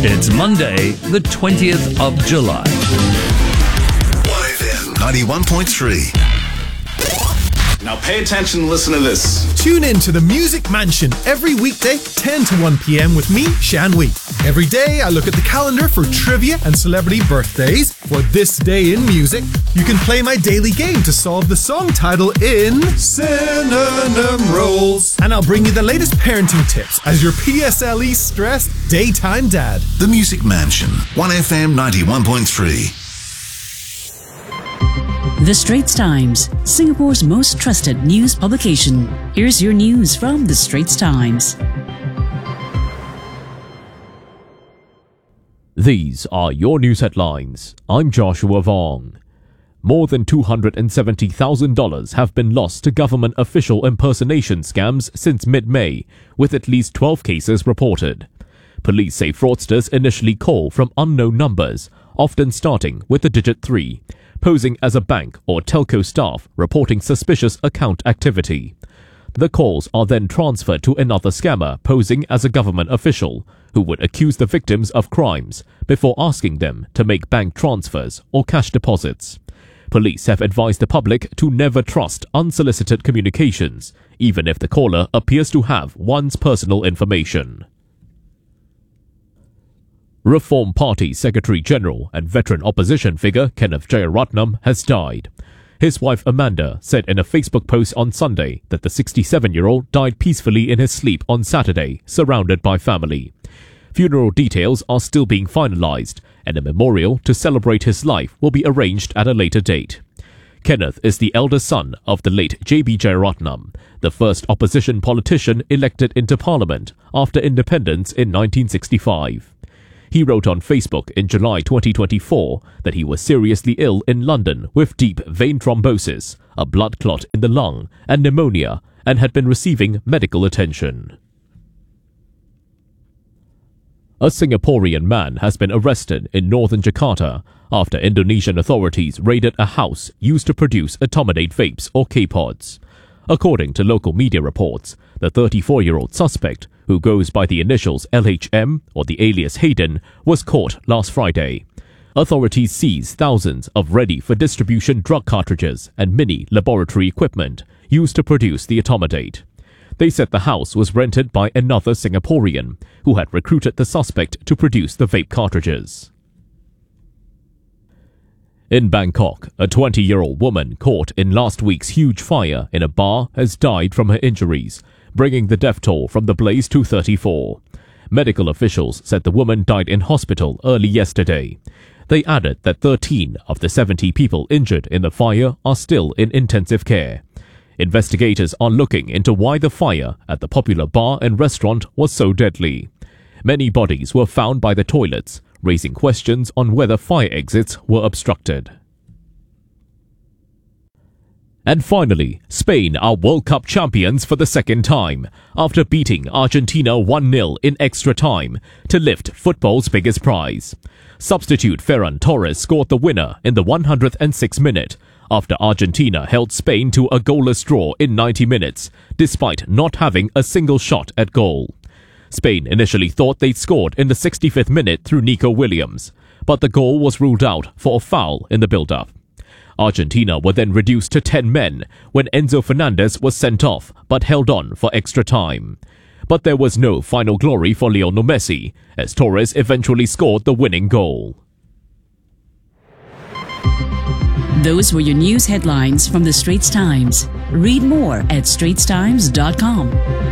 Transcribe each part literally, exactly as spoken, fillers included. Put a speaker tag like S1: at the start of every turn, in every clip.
S1: It's Monday, the twentieth of July.
S2: Y F M ninety-one point three.
S3: Now pay attention and listen to this.
S4: Tune in to the Music Mansion every weekday, ten to one p.m. with me, Shan Wee. Every day I look at the calendar for trivia and celebrity birthdays. For this day in music, you can play my daily game to solve the song title in Synonym Rolls. And I'll bring you the latest parenting tips as your P S L E stressed daytime dad.
S2: The Music Mansion, Y F M ninety-one point three.
S5: The Straits Times, Singapore's most trusted news publication. Here's your news from The Straits Times.
S6: These are your news headlines. I'm Joshua Vong. More than two hundred seventy thousand dollars have been lost to government official impersonation scams since mid-May, with at least twelve cases reported. Police say fraudsters initially call from unknown numbers, often starting with the digit three, posing as a bank or telco staff reporting suspicious account activity. The calls are then transferred to another scammer posing as a government official, who would accuse the victims of crimes before asking them to make bank transfers or cash deposits. Police have advised the public to never trust unsolicited communications, even if the caller appears to have one's personal information. Reform Party Secretary-General and veteran opposition figure Kenneth Jeyaretnam has died. His wife Amanda said in a Facebook post on Sunday that the sixty-seven-year-old died peacefully in his sleep on Saturday, surrounded by family. Funeral details are still being finalized, and a memorial to celebrate his life will be arranged at a later date. Kenneth is the elder son of the late J B Jeyaretnam, the first opposition politician elected into Parliament after independence in nineteen sixty-five. He wrote on Facebook in July twenty twenty-four that he was seriously ill in London with deep vein thrombosis, a blood clot in the lung, and pneumonia, and had been receiving medical attention. A Singaporean man has been arrested in northern Jakarta after Indonesian authorities raided a house used to produce Atomidate vapes or K-pods. According to local media reports, the thirty-four-year-old suspect, who goes by the initials L H M or the alias Hayden, was caught last Friday. Authorities seized thousands of ready-for-distribution drug cartridges and mini laboratory equipment used to produce the Atomidate. They said the house was rented by another Singaporean, who had recruited the suspect to produce the vape cartridges. In Bangkok, a twenty-year-old woman caught in last week's huge fire in a bar has died from her injuries, bringing the death toll from the blaze to thirty-four. Medical officials said the woman died in hospital early yesterday. They added that thirteen of the seventy people injured in the fire are still in intensive care. Investigators are looking into why the fire at the popular bar and restaurant was so deadly. Many bodies were found by the toilets, raising questions on whether fire exits were obstructed. And finally, Spain are World Cup champions for the second time, after beating Argentina one nil in extra time to lift football's biggest prize. Substitute Ferran Torres scored the winner in the one hundred sixth minute, after Argentina held Spain to a goalless draw in ninety minutes, despite not having a single shot at goal. Spain initially thought they'd scored in the sixty-fifth minute through Nico Williams, but the goal was ruled out for a foul in the build-up. Argentina were then reduced to ten men when Enzo Fernandez was sent off but held on for extra time. But there was no final glory for Lionel Messi, as Torres eventually scored the winning goal.
S5: Those were your news headlines from The Straits Times. Read more at straits times dot com.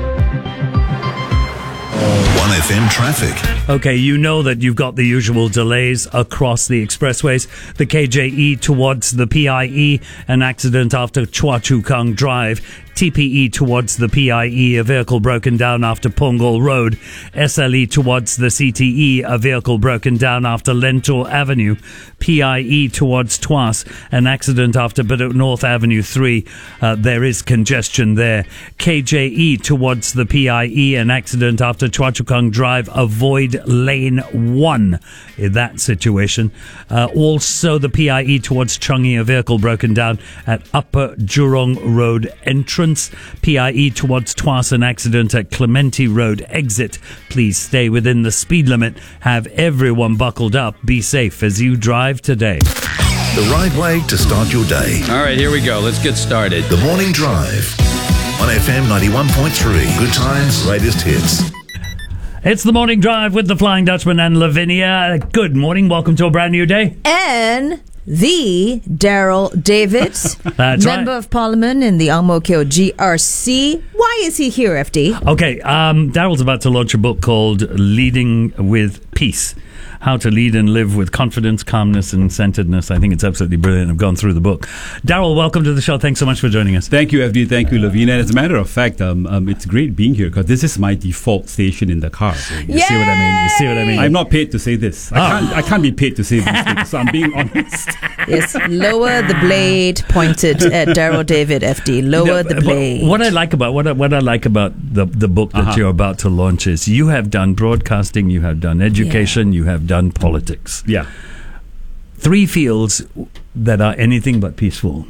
S2: Y F M traffic.
S1: Okay, you know that you've got the usual delays across the expressways. The K J E towards the P I E, an accident after Choa Chu Kang Drive. T P E towards the P I E, a vehicle broken down after Punggol Road. S L E towards the C T E, a vehicle broken down after Lentor Avenue. P I E towards Tuas, an accident after Bedok North Avenue three. Uh, there is congestion there. K J E towards the P I E, an accident after Choa Chu Kang Drive. Avoid lane one in that situation. Uh, also, the P I E towards Changi, a vehicle broken down at Upper Jurong Road entrance. entrance. P I E towards Tuas, an accident at Clementi Road exit. Please stay within the speed limit. Have everyone buckled up. Be safe as you drive today.
S2: The right way to start your day.
S7: All right, here we go. Let's get started.
S2: The Morning Drive. On F M ninety-one point three. Good times, latest hits.
S1: It's the Morning Drive with the Flying Dutchman and Lavinia. Good morning. Welcome to a brand new day.
S8: And the Daryl David,
S1: That's
S8: Member
S1: right.
S8: of Parliament in the Ang Mo Kio G R C. Why is he here, F D?
S1: Okay, um, Daryl's about to launch a book called Leading with Peace. How to Lead and Live with Confidence, Calmness and Centeredness. I think it's absolutely brilliant. I've gone through the book. Daryl, welcome to the show. Thanks so much for joining us.
S9: Thank you, F D. Thank you, Lavina. And as a matter of fact, um, um, it's great being here because this is my default station in the car.
S1: You see what I mean? You see what I mean?
S9: I'm not paid to say this. I can't. I can't be paid to say these things. So I'm being honest.
S8: Yes, lower the blade pointed at Daryl David, F D. Lower
S1: No,
S8: the
S1: but
S8: blade.
S1: What I like about what I, what I like about the the book that
S9: Uh-huh.
S1: you're about to launch is you have done broadcasting, you have done education, you have done politics.
S9: Yeah.
S1: Three fields that are anything but peaceful.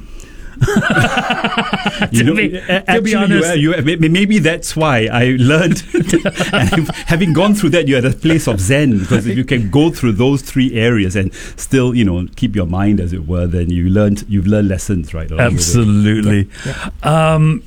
S9: You
S1: to
S9: know,
S1: be,
S9: a-
S1: to
S9: actually,
S1: be
S9: you
S1: honest,
S9: are- you are- may- maybe that's why I learned. And having gone through that, you're at a place of zen because if you can go through those three areas and still, you know, keep your mind, as it were, then you learned. You've learned lessons, right? along the way.
S1: absolutely. Um,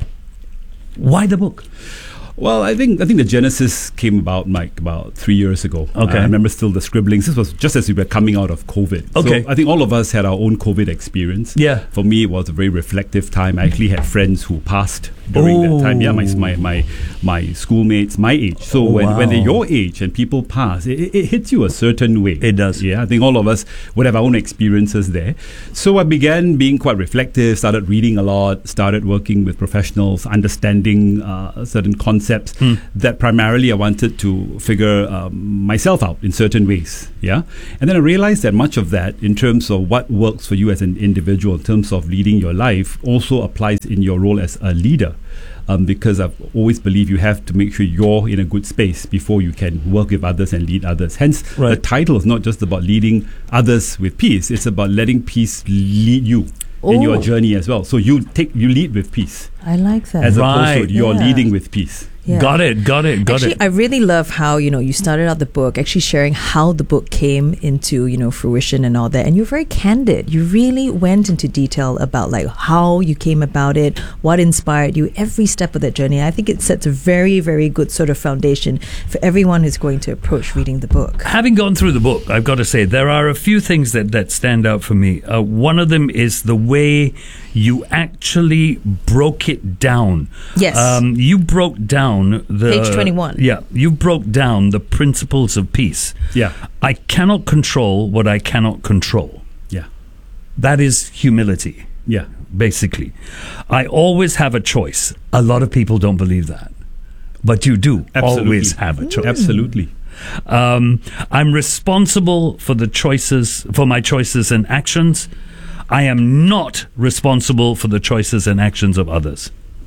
S1: why the book?
S9: Well, I think I think the genesis came about like about three years ago.
S1: Okay.
S9: I remember still the scribblings. This was just as we were coming out of COVID.
S1: Okay.
S9: So I think all of us had our own COVID experience.
S1: Yeah.
S9: For me, it was a very reflective time. I actually had friends who passed during that time. Yeah, my my my, my schoolmates, my age. So
S1: Oh,
S9: when, when they're
S1: wow.
S9: your age and people pass, it, it, it hits you a certain way.
S1: It does.
S9: Yeah, I think all of us would have our own experiences there. So I began being quite reflective, started reading a lot, started working with professionals, understanding uh, certain concepts
S1: Hmm.
S9: that primarily I wanted to figure um, myself out in certain ways. Yeah. And then I realized that much of that, in terms of what works for you as an individual, in terms of leading your life, also applies in your role as a leader. Um, because I've always believed you have to make sure you're in a good space before you can work with others and lead others. Hence, the
S1: Right.
S9: title is not just about leading others with peace; it's about letting peace lead you in your
S8: Oh.
S9: journey as well. So you take you lead with peace,
S8: I like that.
S9: as
S1: Right.
S9: opposed to you're
S8: Yeah.
S9: leading with peace.
S8: Yeah.
S1: Got it, got it, got
S8: Actually,
S1: it.
S8: I really love how, you know, you started out the book actually sharing how the book came into, you know, fruition and all that. And you're very candid. You really went into detail about like how you came about it, what inspired you, every step of that journey. I think it sets a very, very good sort of foundation for everyone who's going to approach reading the book.
S1: Having gone through the book, I've got to say there are a few things that, that stand out for me. Uh, one of them is the way you actually broke it down.
S8: Yes.
S1: Um, you broke down the
S8: Page twenty-one.
S1: Yeah, you broke down the principles of peace.
S9: Yeah.
S1: I cannot control what I cannot control.
S9: Yeah.
S1: That is humility,
S9: Yeah.
S1: basically. I always have a choice. A lot of people don't believe that, but you do
S9: Absolutely.
S1: always have a choice.
S9: Absolutely.
S1: Um, I'm responsible for the choices, for my choices and actions. I am not responsible for the choices and actions of others.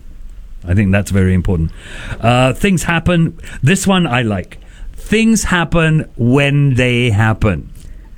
S1: I think that's very important. Uh, things happen. This one I like. Things happen when they happen,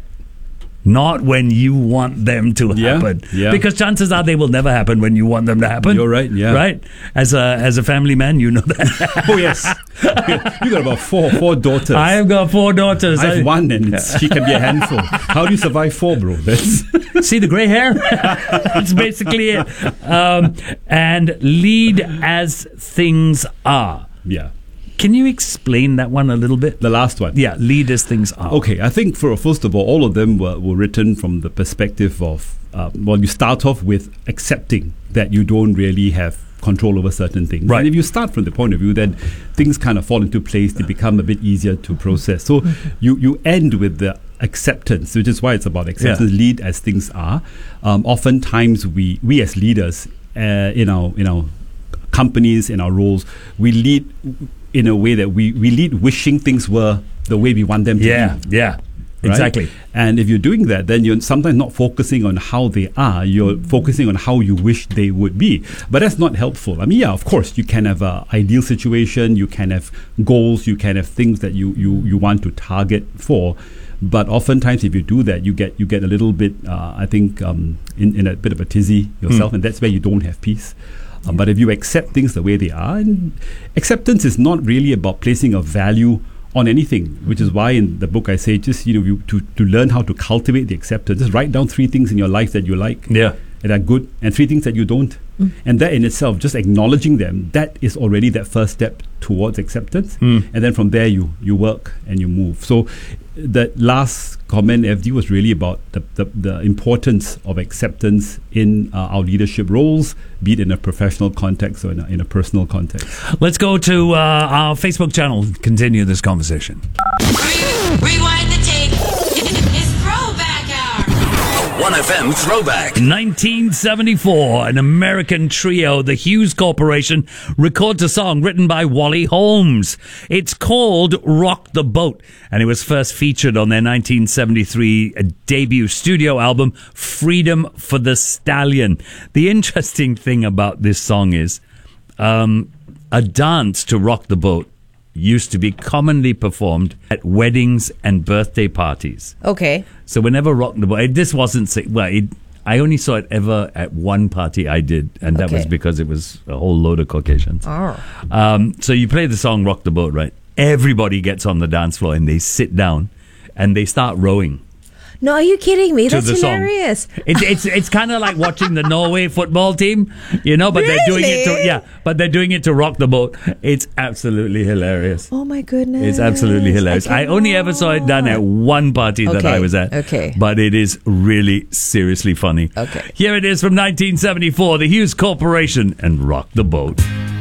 S1: not when you want them to
S9: Yeah,
S1: happen.
S9: yeah.
S1: Because chances are they will never happen when you want them to happen.
S9: You're right, yeah.
S1: Right? As a as a family man, you know that.
S9: Oh yes. You got about four four daughters.
S1: I have got four daughters.
S9: I have
S1: I-
S9: one, and it's, she can be a handful. How do you survive four, bro? That's
S1: See the grey hair? That's basically it. Um, and lead as things are.
S9: yeah.
S1: Can you explain that one a little bit?
S9: The last one.
S1: Yeah, lead as things are.
S9: Okay, I think for first of all, all of them were, were written from the perspective of uh, well, you start off with accepting that you don't really have control over certain things.
S1: Right.
S9: And if you start from the point of view, then things kind of fall into place. They become a bit easier to process. So you you end with the acceptance, which is why it's about acceptance.
S1: Yeah.
S9: Lead as things are. Um, oftentimes, we we as leaders uh, in our in our companies, in our roles, we lead in a way that we, we lead wishing things were the way we want them to
S1: Yeah,
S9: be.
S1: yeah.
S9: Right?
S1: Exactly.
S9: And if you're doing that, then you're sometimes not focusing on how they are, you're focusing on how you wish they would be. But that's not helpful. I mean, yeah, of course, you can have an ideal situation, you can have goals, you can have things that you, you, you want to target for. But oftentimes, if you do that, you get you get a little bit, uh, I think, um, in, in a bit of a tizzy yourself,
S1: Mm.
S9: and that's where you don't have peace. Uh, but if you accept things the way they are, and acceptance is not really about placing a value on anything, which is why in the book I say just, you know, you, to, to learn how to cultivate the acceptance, just write down three things in your life that you like,
S1: Yeah.
S9: that are good, and three things that you don't. Mm. And that in itself, just acknowledging them, that is already that first step towards acceptance.
S1: Mm.
S9: And then from there, you you work and you move. So that last comment, F D, was really about the, the, the importance of acceptance in uh, our leadership roles, be it in a professional context or in a, in a personal context.
S1: Let's go to uh, our Facebook channel, continue this conversation.
S10: Rewind the tape. It's throwback hour.
S2: one F M throwback.
S1: nineteen seventy-four, an American trio, the Hughes Corporation, records a song written by Wally Holmes. It's called Rock the Boat, and it was first featured on their nineteen seventy-three debut studio album, Freedom for the Stallion. The interesting thing about this song is um, a dance to Rock the Boat used to be commonly performed at weddings and birthday parties.
S8: Okay.
S1: So whenever Rock the Boat, this wasn't, well, it, I only saw it ever at one party I did, and that
S8: Okay.
S1: was because it was a whole load of Caucasians.
S8: Oh.
S1: Um, so you play the song Rock the Boat, right? Everybody gets on the dance floor and they sit down and they start rowing.
S8: No, are you kidding me?
S1: To
S8: That's
S1: the song.
S8: hilarious.
S1: It's it's it's kind of like watching the Norway football team, you know, but they're doing it to
S8: Really?
S1: yeah, but they're doing it to Rock the Boat. It's absolutely hilarious.
S8: Oh my goodness.
S1: It's absolutely hilarious. I, only ever saw it done at one party that
S8: Okay,
S1: I was at.
S8: okay.
S1: But it is really seriously funny.
S8: Okay.
S1: Here it is from nineteen seventy-four, the Hughes Corporation and Rock the Boat.